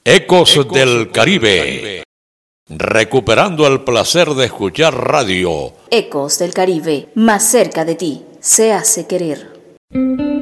Ecos del Caribe. Recuperando el placer de escuchar radio. Ecos del Caribe, más cerca de ti, se hace querer.